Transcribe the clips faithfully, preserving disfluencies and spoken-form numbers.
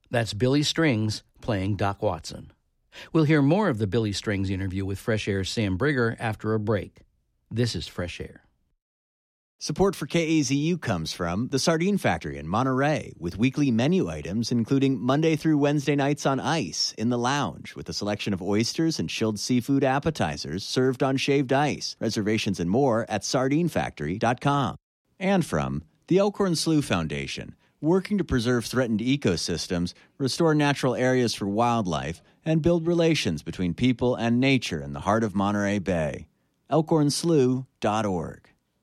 That's Billy Strings playing Doc Watson. We'll hear more of the Billy Strings interview with Fresh Air's Sam Brigger after a break. This is Fresh Air. Support for K A Z U comes from the Sardine Factory in Monterey, with weekly menu items including Monday through Wednesday nights on ice in the lounge with a selection of oysters and chilled seafood appetizers served on shaved ice. Reservations and more at sardine factory dot com. And from the Elkhorn Slough Foundation, working to preserve threatened ecosystems, restore natural areas for wildlife, and build relations between people and nature in the heart of Monterey Bay. elkhorn slough dot org.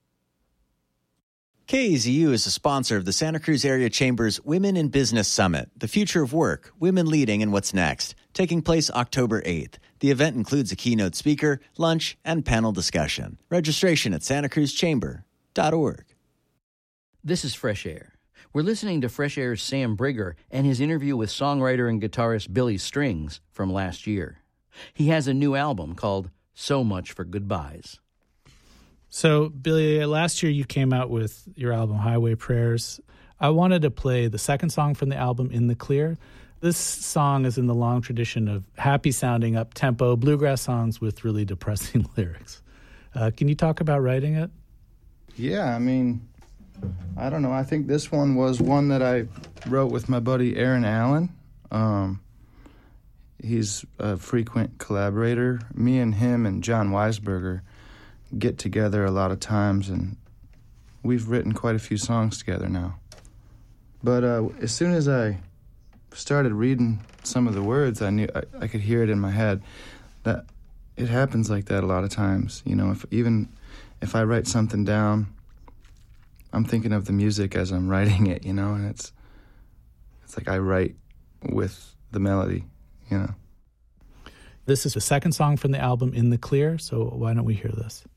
K A Z U is a sponsor of the Santa Cruz Area Chamber's Women in Business Summit, The Future of Work, Women Leading and What's Next, taking place October eighth. The event includes a keynote speaker, lunch, and panel discussion. Registration at santa cruz chamber dot org. This is Fresh Air. We're listening to Fresh Air's Sam Brigger and his interview with songwriter and guitarist Billy Strings from last year. He has a new album called So Much for Goodbyes. So, Billy, last year you came out with your album Highway Prayers. I wanted to play the second song from the album, In the Clear. This song is in the long tradition of happy-sounding, up-tempo bluegrass songs with really depressing lyrics. Uh, can you talk about writing it? Yeah, I mean, I don't know. I think this one was one that I wrote with my buddy Aaron Allen. Um, he's a frequent collaborator. Me and him and John Weisberger get together a lot of times, and we've written quite a few songs together now. But uh, as soon as I started reading some of the words, I knew I, I could hear it in my head. That it happens like that a lot of times. You know, if even if I write something down, I'm thinking of the music as I'm writing it. You know, and it's it's like I write with the melody. You know. This is the second song from the album, In the Clear. So why don't we hear this?